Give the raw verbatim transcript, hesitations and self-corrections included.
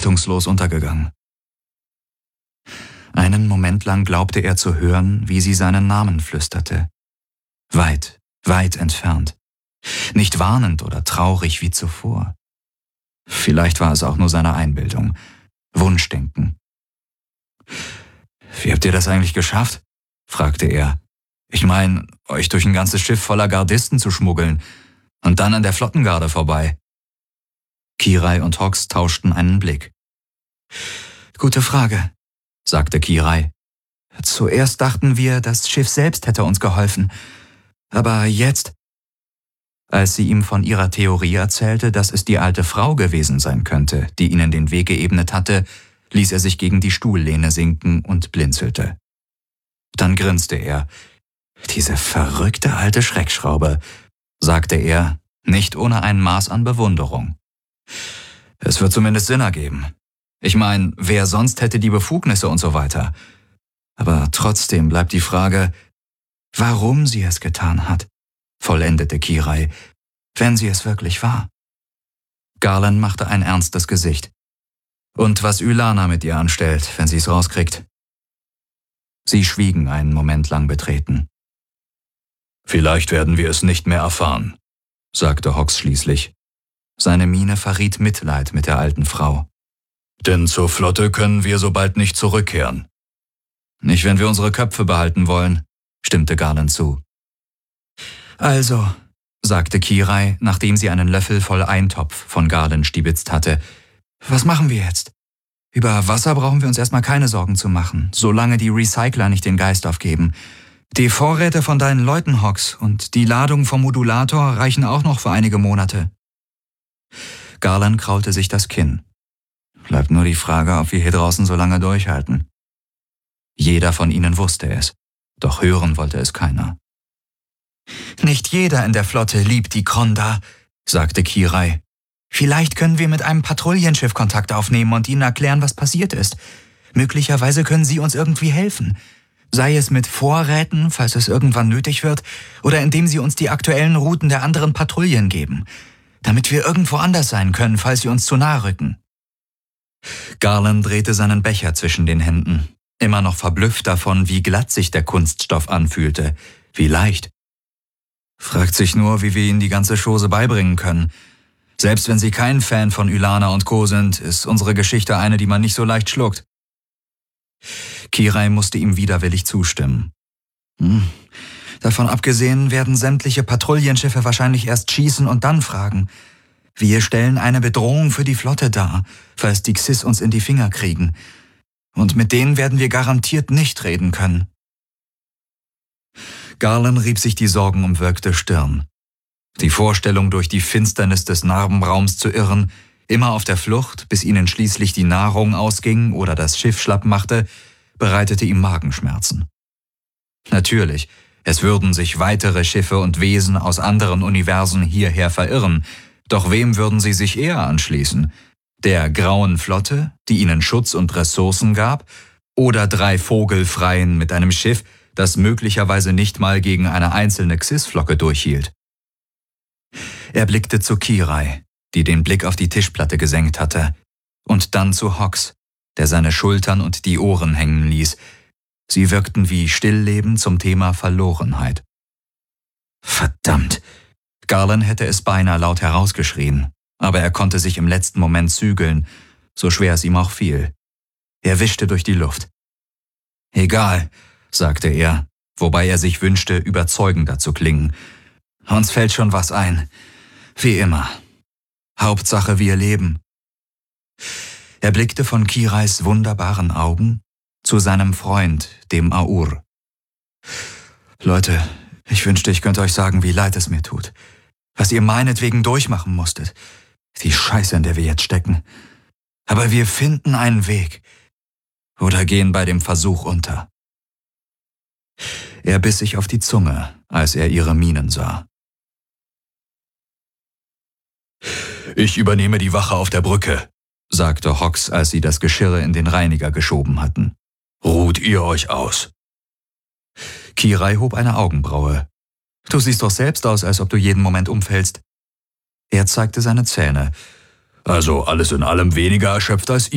bedeutungslos untergegangen. Einen Moment lang glaubte er zu hören, wie sie seinen Namen flüsterte. Weit, weit entfernt. Nicht warnend oder traurig wie zuvor. Vielleicht war es auch nur seine Einbildung. Wunschdenken. »Wie habt ihr das eigentlich geschafft?« fragte er. »Ich meine, euch durch ein ganzes Schiff voller Gardisten zu schmuggeln und dann an der Flottengarde vorbei.« Kirai und Hawks tauschten einen Blick. »Gute Frage«, sagte Kirai. »Zuerst dachten wir, das Schiff selbst hätte uns geholfen. Aber jetzt...« Als sie ihm von ihrer Theorie erzählte, dass es die alte Frau gewesen sein könnte, die ihnen den Weg geebnet hatte, ließ er sich gegen die Stuhllehne sinken und blinzelte. Dann grinste er. »Diese verrückte alte Schreckschraube«, sagte er, nicht ohne ein Maß an Bewunderung. »Es wird zumindest Sinn ergeben. Ich meine, wer sonst hätte die Befugnisse und so weiter? Aber trotzdem bleibt die Frage, warum sie es getan hat«, vollendete Kirai, »wenn sie es wirklich war.« Garland machte ein ernstes Gesicht. »Und was Ylana mit ihr anstellt, wenn sie es rauskriegt?« Sie schwiegen einen Moment lang betreten. »Vielleicht werden wir es nicht mehr erfahren«, sagte Hawks schließlich. Seine Miene verriet Mitleid mit der alten Frau. »Denn zur Flotte können wir so bald nicht zurückkehren.« »Nicht, wenn wir unsere Köpfe behalten wollen«, stimmte Garland zu. »Also«, sagte Kirai, nachdem sie einen Löffel voll Eintopf von Garland stibitzt hatte, »was machen wir jetzt? Über Wasser brauchen wir uns erstmal keine Sorgen zu machen, solange die Recycler nicht den Geist aufgeben. Die Vorräte von deinen Leuten, Hawks, und die Ladung vom Modulator reichen auch noch für einige Monate.« Garland kraulte sich das Kinn. »Bleibt nur die Frage, ob wir hier draußen so lange durchhalten.« Jeder von ihnen wusste es, doch hören wollte es keiner. »Nicht jeder in der Flotte liebt die Kronda«, sagte Kirai. »Vielleicht können wir mit einem Patrouillenschiff Kontakt aufnehmen und ihnen erklären, was passiert ist. Möglicherweise können sie uns irgendwie helfen. Sei es mit Vorräten, falls es irgendwann nötig wird, oder indem sie uns die aktuellen Routen der anderen Patrouillen geben, damit wir irgendwo anders sein können, falls sie uns zu nahe rücken.« Garland drehte seinen Becher zwischen den Händen, immer noch verblüfft davon, wie glatt sich der Kunststoff anfühlte, wie leicht. Fragt sich nur, wie wir ihnen die ganze Chose beibringen können. Selbst wenn sie kein Fan von Ylana und Co. sind, ist unsere Geschichte eine, die man nicht so leicht schluckt. Kirai musste ihm widerwillig zustimmen. Hm. Davon abgesehen werden sämtliche Patrouillenschiffe wahrscheinlich erst schießen und dann fragen. Wir stellen eine Bedrohung für die Flotte dar, falls die Xys uns in die Finger kriegen. Und mit denen werden wir garantiert nicht reden können. Garland rieb sich die sorgenumwölkte Stirn. Die Vorstellung, durch die Finsternis des Narbenraums zu irren, immer auf der Flucht, bis ihnen schließlich die Nahrung ausging oder das Schiff schlapp machte, bereitete ihm Magenschmerzen. Natürlich, es würden sich weitere Schiffe und Wesen aus anderen Universen hierher verirren, doch wem würden sie sich eher anschließen? Der grauen Flotte, die ihnen Schutz und Ressourcen gab, oder drei Vogelfreien mit einem Schiff, das möglicherweise nicht mal gegen eine einzelne Xys-Flocke durchhielt? Er blickte zu Kirai, die den Blick auf die Tischplatte gesenkt hatte, und dann zu Hawks, der seine Schultern und die Ohren hängen ließ. Sie wirkten wie Stillleben zum Thema Verlorenheit. Verdammt! Garland hätte es beinahe laut herausgeschrien, aber er konnte sich im letzten Moment zügeln, so schwer es ihm auch fiel. Er wischte durch die Luft. »Egal«, sagte er, wobei er sich wünschte, überzeugender zu klingen. »Uns fällt schon was ein. Wie immer. Hauptsache, wir leben.« Er blickte von Kirais wunderbaren Augen zu seinem Freund, dem Aur. »Leute, ich wünschte, ich könnte euch sagen, wie leid es mir tut. Was ihr meinetwegen durchmachen musstet. Die Scheiße, in der wir jetzt stecken. Aber wir finden einen Weg. Oder gehen bei dem Versuch unter.« Er biss sich auf die Zunge, als er ihre Mienen sah. »Ich übernehme die Wache auf der Brücke«, sagte Hawks, als sie das Geschirr in den Reiniger geschoben hatten. »Ruht ihr euch aus?« Kirai hob eine Augenbraue. »Du siehst doch selbst aus, als ob du jeden Moment umfällst.« Er zeigte seine Zähne. »Also alles in allem weniger erschöpft als